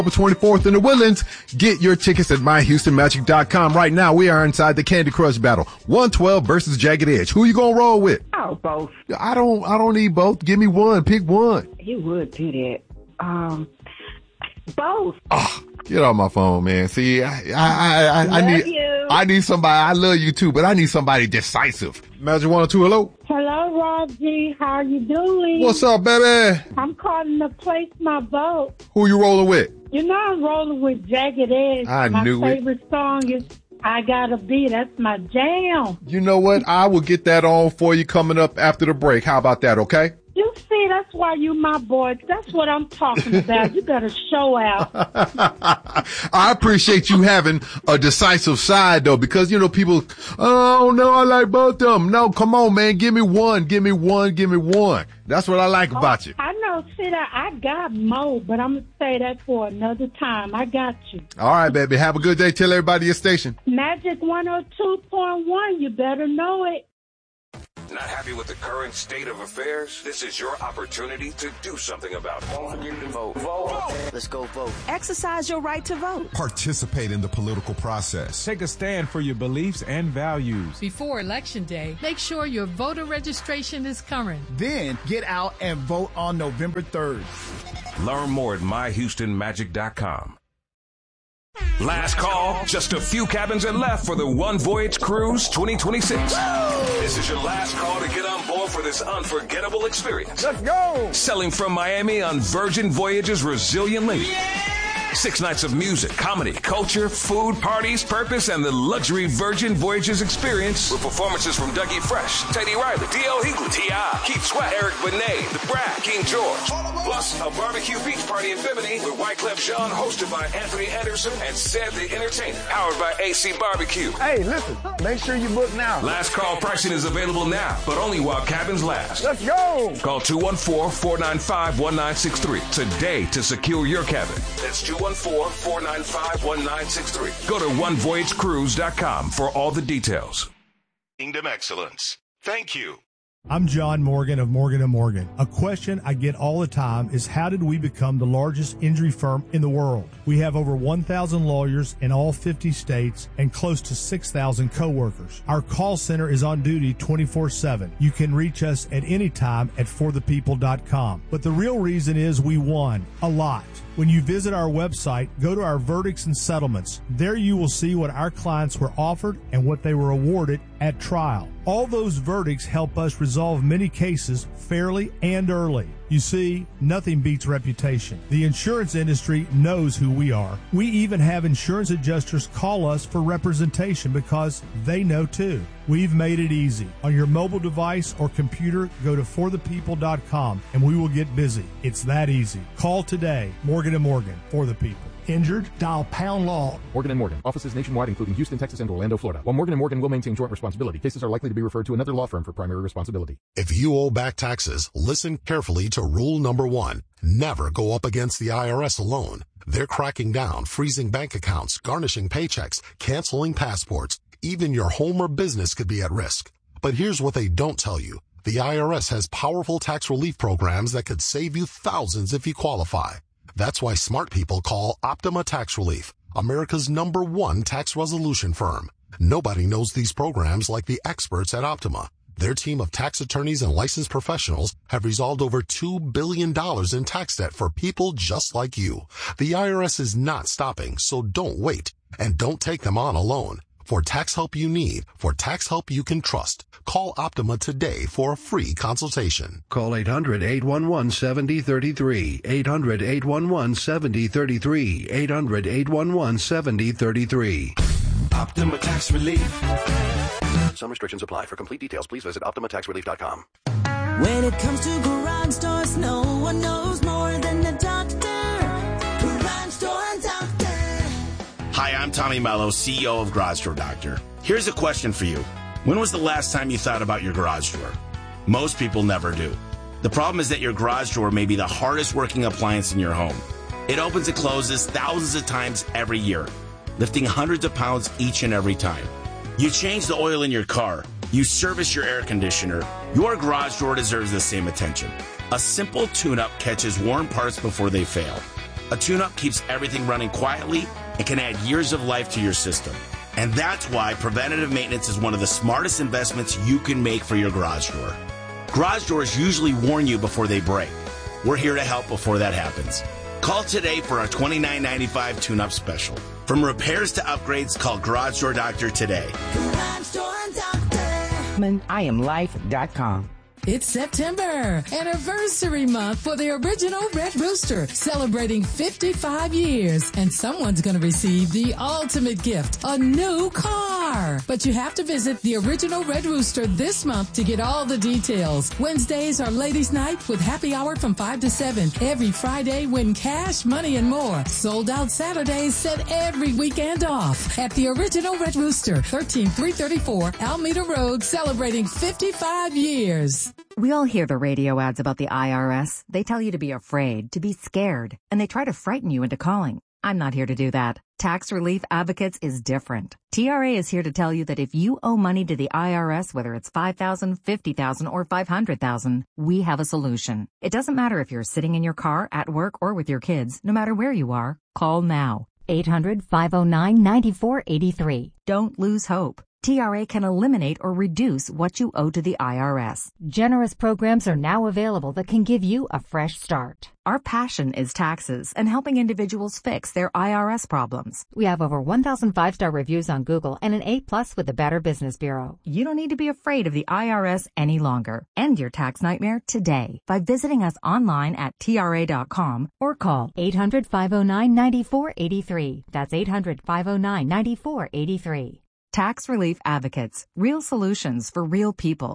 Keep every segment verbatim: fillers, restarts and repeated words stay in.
twenty-fourth in the Woodlands. Get your tickets at my houston magic dot com. Right now, we are inside the Candy Crush battle. one twelve versus Jagged Edge. Who you gonna roll with? Oh, both. I don't, I don't need both. Give me one. Pick one. He would do that. Um, both. Oh, get off my phone, man. See, I, I, I, I, I need, you. I need somebody. I love you too, but I need somebody decisive. Magic one or two. Hello. Hello, Rob G. How are you doing? What's up, baby? I'm calling to place my vote. Who you rolling with? You know I'm rolling with Jagged Edge. I my knew it. My favorite song is I Gotta Be. That's my jam. You know what? I will get that on for you coming up after the break. How about that, okay? You see, that's why you my boy. That's what I'm talking about. You better show out. I appreciate you having a decisive side, though, because, you know, people, oh, no, I like both of them. No, come on, man. Give me one. Give me one. Give me one. That's what I like about you. I know, see that I got more, but I'm going to say that for another time. I got you. All right, baby. Have a good day. Tell everybody your station. Magic one oh two point one. You better know it. Not happy with the current state of affairs? This is your opportunity to do something about it. Don't forget to vote. Vote. Let's go vote. Exercise your right to vote. Participate in the political process. Take a stand for your beliefs and values. Before Election Day, make sure your voter registration is current. Then get out and vote on November third. Learn more at my houston magic dot com. Last call. Just a few cabins are left for the One Voyage Cruise twenty twenty-six. This is your last call to get on board for this unforgettable experience. Let's go! Sailing from Miami on Virgin Voyages Resilient Link. Yeah! Six nights of music, comedy, culture, food, parties, purpose, and the luxury Virgin Voyages experience with performances from Dougie Fresh, Teddy Riley, D L Hughley, T I, Keith Sweat, Eric Benet, The Brat, King George. Plus, a barbecue beach party in Bimini with Wyclef Jean, hosted by Anthony Anderson and Ced the Entertainer, powered by A C Barbecue. Hey, listen, make sure you book now. Last call pricing is available now, but only while cabins last. Let's go! Call two one four, four nine five, one nine six three today to secure your cabin. That's two one four, four nine five, one nine six three. Go to one voyage cruise dot com for all the details. Kingdom Excellence. Thank you. I'm John Morgan of Morgan and Morgan. A question I get all the time is, how did we become the largest injury firm in the world? We have over one thousand lawyers in all fifty states and close to six thousand coworkers. Our call center is on duty twenty-four seven. You can reach us at any time at for the people dot com. But the real reason is we won a lot. When you visit our website, go to our verdicts and settlements. There you will see what our clients were offered and what they were awarded at trial. All those verdicts help us resolve many cases fairly and early. You see, nothing beats reputation. The insurance industry knows who we are. We even have insurance adjusters call us for representation because they know too. We've made it easy. On your mobile device or computer, go to for the people dot com and we will get busy. It's that easy. Call today. Morgan and Morgan, for the people. Injured? Dial pound law. Morgan and Morgan. Offices nationwide, including Houston, Texas, and Orlando, Florida. While Morgan and Morgan will maintain joint responsibility, cases are likely to be referred to another law firm for primary responsibility. If you owe back taxes, listen carefully to rule number one. Never go up against the I R S alone. They're cracking down, freezing bank accounts, garnishing paychecks, canceling passports. Even your home or business could be at risk. But here's what they don't tell you. The I R S has powerful tax relief programs that could save you thousands if you qualify. That's why smart people call Optima Tax Relief, America's number one tax resolution firm. Nobody knows these programs like the experts at Optima. Their team of tax attorneys and licensed professionals have resolved over two billion dollars in tax debt for people just like you. The I R S is not stopping, so don't wait. And don't take them on alone. For tax help you need, for tax help you can trust, call Optima today for a free consultation. Call eight hundred, eight one one, seven zero three three, eight hundred, eight one one, seven zero three three, eight hundred, eight one one, seven zero three three. Optima Tax Relief. Some restrictions apply. For complete details, please visit optima tax relief dot com. When it comes to garage doors, no one knows more than the doctor. Garage Door Doctor. Hi, I'm Tommy Mello, C E O of Garage Door Doctor. Here's a question for you. When was the last time you thought about your garage door? Most people never do. The problem is that your garage door may be the hardest working appliance in your home. It opens and closes thousands of times every year, lifting hundreds of pounds each and every time. You change the oil in your car, you service your air conditioner, your garage door deserves the same attention. A simple tune-up catches worn parts before they fail. A tune-up keeps everything running quietly and can add years of life to your system. And that's why preventative maintenance is one of the smartest investments you can make for your garage door. Garage doors usually warn you before they break. We're here to help before that happens. Call today for our twenty-nine ninety-five tune-up special. From repairs to upgrades, call Garage Door Doctor today. Garage Door Doctor. I am life dot com. It's September, anniversary month for the original Red Rooster, celebrating fifty-five years. And someone's going to receive the ultimate gift, a new car. But you have to visit the original Red Rooster this month to get all the details. Wednesdays are ladies' night with happy hour from five to seven. Every Friday, win cash, money, and more. Sold out Saturdays, set every weekend off. At the original Red Rooster, thirteen three thirty-four Alameda Road, celebrating fifty-five years. We all hear the radio ads about the I R S. They tell you to be afraid, to be scared, and they try to frighten you into calling. I'm not here to do that. Tax Relief Advocates is different. T R A is here to tell you that if you owe money to the I R S, whether it's five thousand dollars, fifty thousand dollars, or five hundred thousand dollars, we have a solution. It doesn't matter if you're sitting in your car, at work, or with your kids. No matter where you are, call now. eight hundred, five oh nine, nine four eight three. Don't lose hope. T R A can eliminate or reduce what you owe to the I R S. Generous programs are now available that can give you a fresh start. Our passion is taxes and helping individuals fix their I R S problems. We have over one thousand five-star reviews on Google and an A plus with the Better Business Bureau. You don't need to be afraid of the I R S any longer. End your tax nightmare today by visiting us online at T R A dot com or call eight hundred, five oh nine, nine four eight three. That's eight hundred, five oh nine, nine four eight three. Tax Relief Advocates. Real solutions for real people.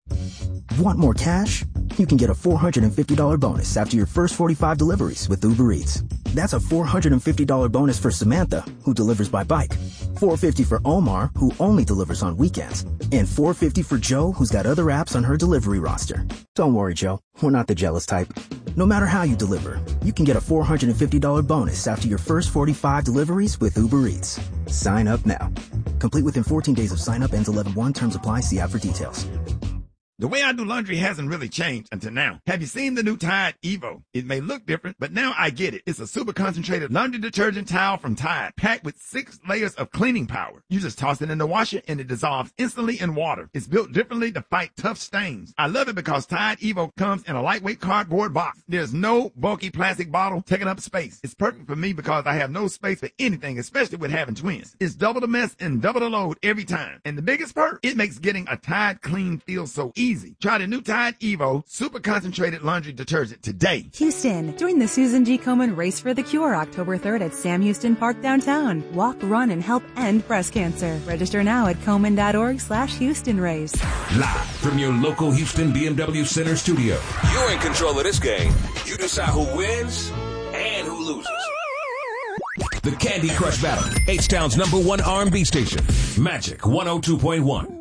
Want more cash? You can get a four hundred fifty dollars bonus after your first forty-five deliveries with Uber Eats. That's a four hundred fifty dollars bonus for Samantha, who delivers by bike, four hundred fifty dollars for Omar, who only delivers on weekends, and four hundred fifty dollars for Joe, who's got other apps on her delivery roster. Don't worry, Joe. We're not the jealous type. No matter how you deliver, you can get a four hundred fifty dollars bonus after your first forty-five deliveries with Uber Eats. Sign up now. Complete within fourteen days of sign up. Ends eleven one. Terms apply. See app for details. The way I do laundry hasn't really changed until now. Have you seen the new Tide Evo? It may look different, but now I get it. It's a super concentrated laundry detergent towel from Tide, packed with six layers of cleaning power. You just toss it in the washer and it dissolves instantly in water. It's built differently to fight tough stains. I love it because Tide Evo comes in a lightweight cardboard box. There's no bulky plastic bottle taking up space. It's perfect for me because I have no space for anything, especially with having twins. It's double the mess and double the load every time. And the biggest perk, it makes getting a Tide clean feel so easy. Easy. Try the new Tide Evo super concentrated laundry detergent today. Houston, join the Susan G. Komen Race for the Cure October third at Sam Houston Park downtown. Walk, run, and help end breast cancer. Register now at Komen.org slash Houston Race. Live from your local Houston B M W Center studio. You're in control of this game. You decide who wins and who loses. The Candy Crush Battle, H-Town's number one R and B station, Magic one oh two point one.